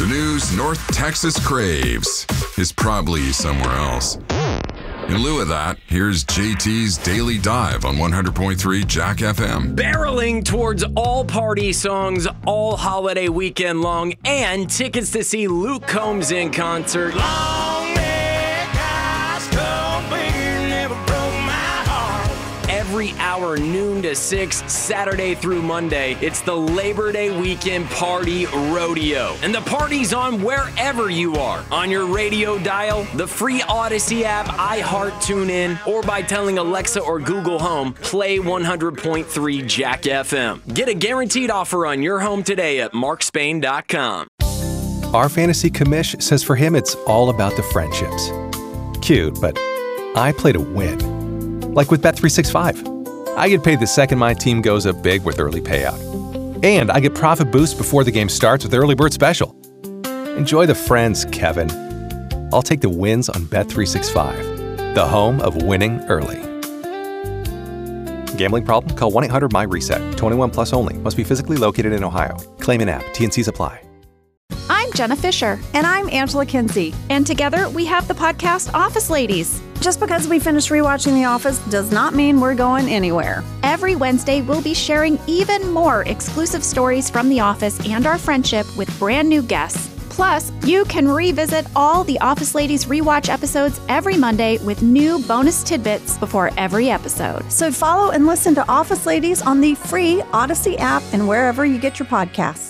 The news North Texas craves is probably somewhere else. In lieu of that, here's JT's Daily Dive on 100.3 Jack FM. Barreling towards all party songs all holiday weekend long and tickets to see Luke Combs in concert. Long neck, eyes cold, never broke my heart. Every hour, noon to 6, Saturday through Monday. It's the Labor Day weekend party rodeo. And the party's on wherever you are. On your radio dial, the free Odyssey app, iHeart, TuneIn, or by telling Alexa or Google Home, play 100.3 Jack FM. Get a guaranteed offer on your home today at markspain.com. Our fantasy commish says for him it's all about the friendships. Cute, but I play to win. Like with Bet365. I get paid the second my team goes up big with early payout. And I get profit boost before the game starts with Early Bird Special. Enjoy the friends, Kevin. I'll take the wins on Bet365, the home of winning early. Gambling problem? Call 1-800-MY-RESET. 21 plus only. Must be physically located in Ohio. Claim in app. T&Cs apply. I'm Jenna Fisher. And I'm Angela Kinsey. And together we have the podcast Office Ladies. Just because we finished rewatching The Office does not mean we're going anywhere. Every Wednesday, we'll be sharing even more exclusive stories from The Office and our friendship with brand new guests. Plus, you can revisit all the Office Ladies rewatch episodes every Monday with new bonus tidbits before every episode. So follow and listen to Office Ladies on the free Odyssey app and wherever you get your podcasts.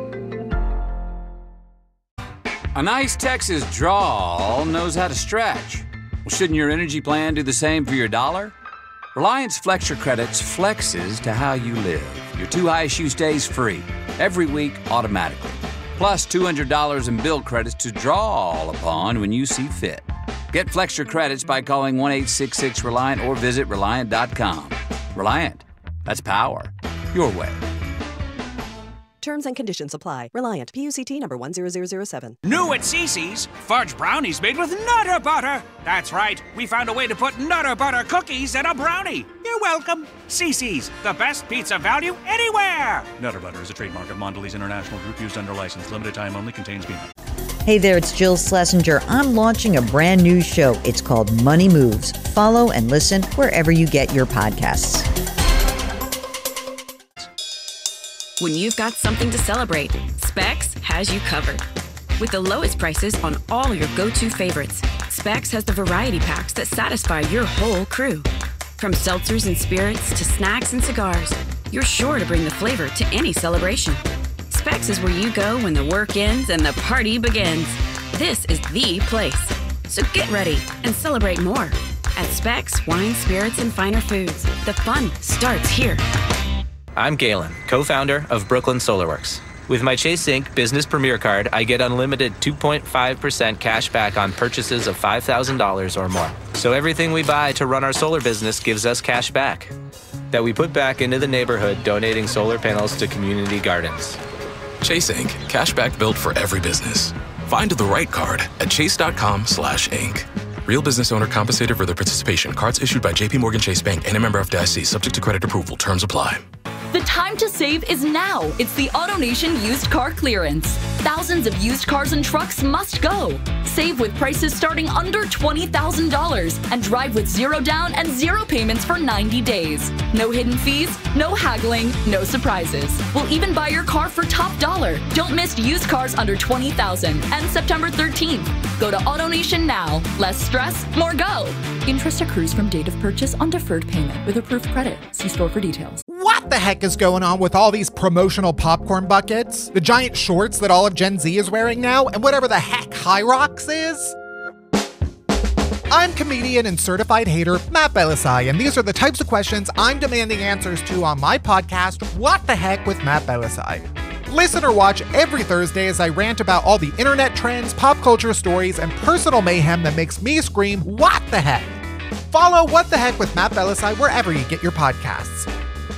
A nice Texas drawl knows how to stretch. Well, shouldn't your energy plan do the same for your dollar? Reliance Flex Your Credits flexes to how you live. Your 2 ISU stays free every week automatically. Plus $200 in bill credits to draw upon when you see fit. Get Flex Your Credits by calling 1-866-RELIANT or visit Reliant.com. Reliant. That's power. Your way. Terms and conditions apply. Reliant. PUCT number 10007. New at Cece's, fudge brownies made with Nutter Butter. That's right. We found a way to put Nutter Butter cookies in a brownie. You're welcome. Cece's, the best pizza value anywhere. Nutter Butter is a trademark of Mondelez International Group used under license. Limited time only. Contains peanut. Hey there, it's Jill Schlesinger. I'm launching a brand new show. It's called Money Moves. Follow and listen wherever you get your podcasts. When you've got something to celebrate, Specs has you covered. With the lowest prices on all your go-to favorites, Specs has the variety packs that satisfy your whole crew. From seltzers and spirits to snacks and cigars, you're sure to bring the flavor to any celebration. Specs is where you go when the work ends and the party begins. This is the place. So get ready and celebrate more. At Specs Wine, Spirits, and Finer Foods, the fun starts here. I'm Galen, co-founder of Brooklyn SolarWorks. With my Chase Inc. Business Premier Card, I get unlimited 2.5% cash back on purchases of $5,000 or more. So everything we buy to run our solar business gives us cash back that we put back into the neighborhood, donating solar panels to community gardens. Chase Inc. Cashback built for every business. Find the right card at chase.com/inc. Real business owner compensated for their participation. Cards issued by JP Morgan Chase Bank and a member FDIC, subject to credit approval. Terms apply. The time to save is now. It's the AutoNation used car clearance. Thousands of used cars and trucks must go. Save with prices starting under $20,000 and drive with zero down and zero payments for 90 days. No hidden fees, no haggling, no surprises. We'll even buy your car for top dollar. Don't miss used cars under $20,000 and September 13th. Go to AutoNation now. Less stress, more go. Interest accrues from date of purchase on deferred payment with approved credit. See store for details. What the heck is going on with all these promotional popcorn buckets, the giant shorts that all of Gen Z is wearing now, and whatever the heck High Rocks is? I'm comedian and certified hater Matt Belisai, and these are the types of questions I'm demanding answers to on my podcast, What the Heck with Matt Belisai. Listen or watch every Thursday as I rant about all the internet trends, pop culture stories, and personal mayhem that makes me scream, what the heck? Follow What the Heck with Matt Belisai wherever you get your podcasts.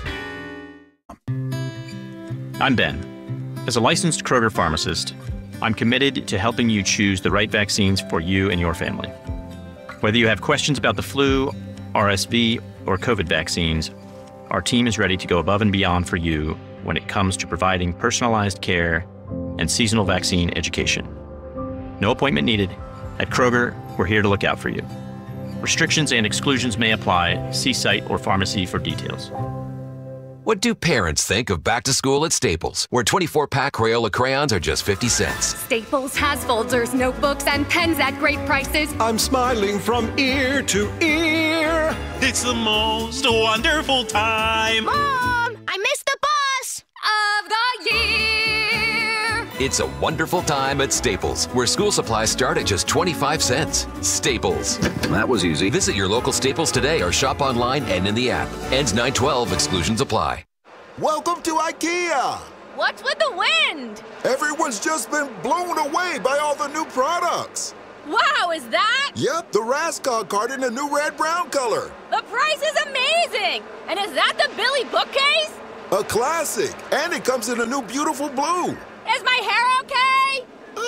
I'm Ben. As a licensed Kroger pharmacist, I'm committed to helping you choose the right vaccines for you and your family. Whether you have questions about the flu, RSV, or COVID vaccines, our team is ready to go above and beyond for you when it comes to providing personalized care and seasonal vaccine education. No appointment needed. At Kroger, we're here to look out for you. Restrictions and exclusions may apply. See site or pharmacy for details. What do parents think of back to school at Staples, where 24-pack Crayola crayons are just 50 cents? Staples has folders, notebooks, and pens at great prices. I'm smiling from ear to ear. It's the most wonderful time. Mom, I missed the bus of the year. It's a wonderful time at Staples, where school supplies start at just 25 cents. Staples. That was easy. Visit your local Staples today or shop online and in the app. Ends 9/12. Exclusions apply. Welcome to IKEA. What's with the wind? Everyone's just been blown away by all the new products. Wow, is that? Yep, the Raskog cart in a new red-brown color. The price is amazing. And is that the Billy bookcase? A classic. And it comes in a new beautiful blue. Is my hair okay?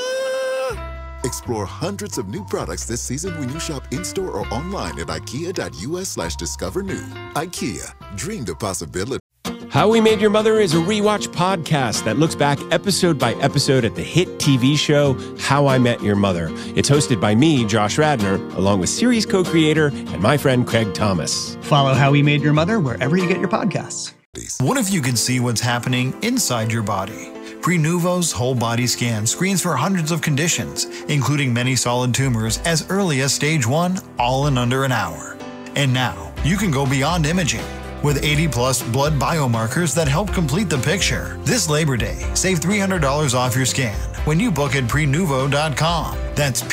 Explore hundreds of new products this season when you shop in-store or online at ikea.us/discover new. IKEA, dream the possibility. How We Made Your Mother is a rewatch podcast that looks back episode by episode at the hit TV show How I Met Your Mother. It's hosted by me, Josh Radnor, along with series co-creator and my friend Craig Thomas. Follow How We Made Your Mother wherever you get your podcasts. What if you could see what's happening inside your body? Prenuvo's whole body scan screens for hundreds of conditions, including many solid tumors as early as stage 1, all in under an hour. And now, you can go beyond imaging. With 80-plus blood biomarkers that help complete the picture. This Labor Day, save $300 off your scan when you book at Prenuvo.com. That's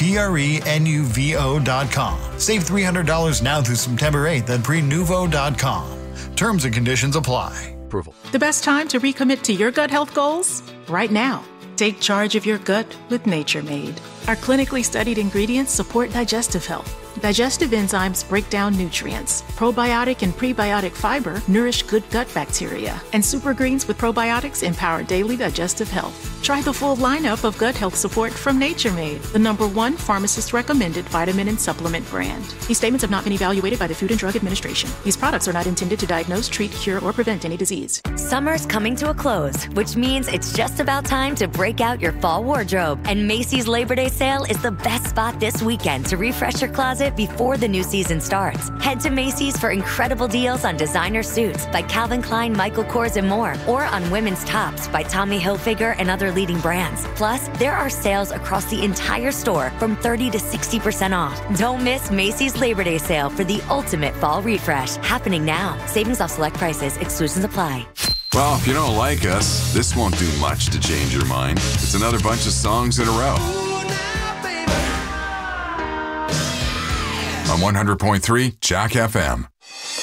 Prenuvo.com. Save $300 now through September 8th at Prenuvo.com. Terms and conditions apply. Approval. The best time to recommit to your gut health goals? Right now. Take charge of your gut with Nature Made. Our clinically studied ingredients support digestive health. Digestive enzymes break down nutrients. Probiotic and prebiotic fiber nourish good gut bacteria. And super greens with probiotics empower daily digestive health. Try the full lineup of gut health support from Nature Made, the #1 pharmacist-recommended vitamin and supplement brand. These statements have not been evaluated by the Food and Drug Administration. These products are not intended to diagnose, treat, cure, or prevent any disease. Summer's coming to a close, which means it's just about time to break out your fall wardrobe. And Macy's Labor Day sale is the best spot this weekend to refresh your closet before the new season starts. Head to Macy's for incredible deals on designer suits by Calvin Klein, Michael Kors, and more, or on women's tops by Tommy Hilfiger and other leading brands. Plus, there are sales across the entire store from 30 to 60% off. Don't miss Macy's Labor Day sale for the ultimate fall refresh. Happening now. Savings off select prices. Exclusions apply. Well, if you don't like us, this won't do much to change your mind. It's another bunch of songs in a row. On 100.3 Jack FM.